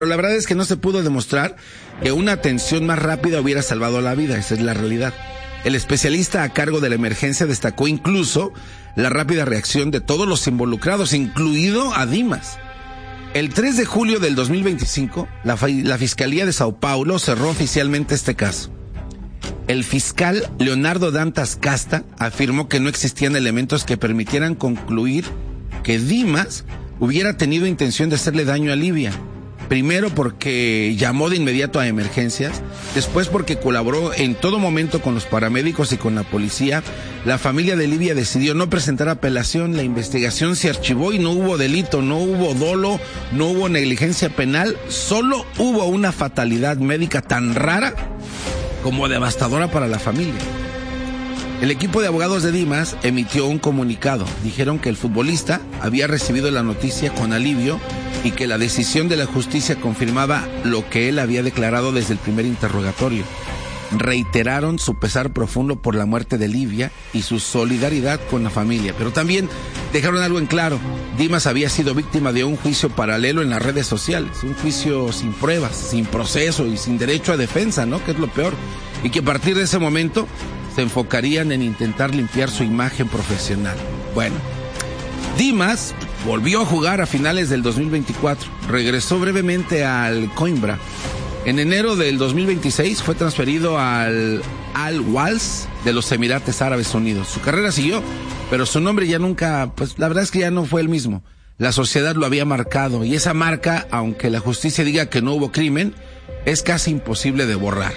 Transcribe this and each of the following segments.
Pero la verdad es que no se pudo demostrar que una atención más rápida hubiera salvado la vida, esa es la realidad. El especialista a cargo de la emergencia destacó incluso la rápida reacción de todos los involucrados, incluido a Dimas. El 3 de julio del 2025, la Fiscalía de Sao Paulo cerró oficialmente este caso. El fiscal Leonardo Dantas Casta afirmó que no existían elementos que permitieran concluir que Dimas hubiera tenido intención de hacerle daño a Livia. Primero porque llamó de inmediato a emergencias, después porque colaboró en todo momento con los paramédicos y con la policía. La familia de Livia decidió no presentar apelación, la investigación se archivó y no hubo delito, no hubo dolo, no hubo negligencia penal, solo hubo una fatalidad médica tan rara como devastadora para la familia. El equipo de abogados de Dimas emitió un comunicado. Dijeron que el futbolista había recibido la noticia con alivio y que la decisión de la justicia confirmaba lo que él había declarado desde el primer interrogatorio. Reiteraron su pesar profundo por la muerte de Livia y su solidaridad con la familia. Pero también dejaron algo en claro. Dimas había sido víctima de un juicio paralelo en las redes sociales. Un juicio sin pruebas, sin proceso y sin derecho a defensa, ¿no? Que es lo peor. Y que a partir de ese momento se enfocarían en intentar limpiar su imagen profesional. Bueno, Dimas volvió a jugar a finales del 2024. Regresó brevemente al Coimbra. En enero del 2026 fue transferido al Al-Wals de los Emiratos Árabes Unidos. Su carrera siguió, pero su nombre ya nunca, pues la verdad es que ya no fue el mismo. La sociedad lo había marcado y esa marca, aunque la justicia diga que no hubo crimen, es casi imposible de borrar.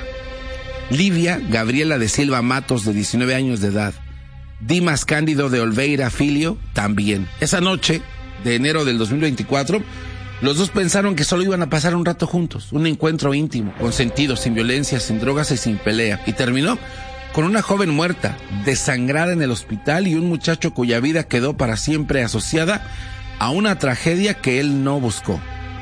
Livia Gabriela de Silva Matos, de 19 años de edad. Dimas Cándido de Oliveira Filho, también. Esa noche de enero del 2024, los dos pensaron que solo iban a pasar un rato juntos, un encuentro íntimo, consentido, sin violencia, sin drogas y sin pelea. Y terminó con una joven muerta, desangrada en el hospital, y un muchacho cuya vida quedó para siempre asociada a una tragedia que él no buscó.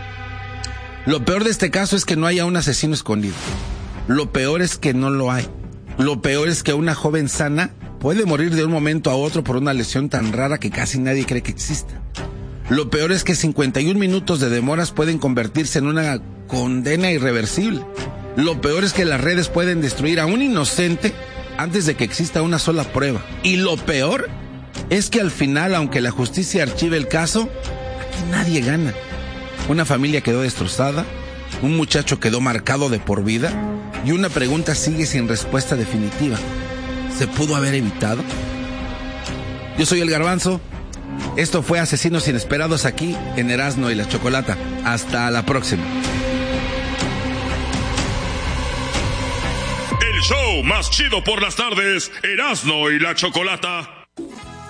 Lo peor de este caso es que no haya un asesino escondido. Lo peor es que no lo hay. Lo peor es que una joven sana puede morir de un momento a otro por una lesión tan rara que casi nadie cree que exista. Lo peor es que 51 minutos de demoras pueden convertirse en una condena irreversible. Lo peor es que las redes pueden destruir a un inocente antes de que exista una sola prueba. Y lo peor es que al final, aunque la justicia archive el caso, aquí nadie gana. Una familia quedó destrozada, un muchacho quedó marcado de por vida y una pregunta sigue sin respuesta definitiva. ¿Se pudo haber evitado? Yo soy el Garbanzo. Esto fue Asesinos Inesperados aquí en Erasno y la Chocolata. Hasta la próxima. El show más chido por las tardes, Erasno y la Chocolata.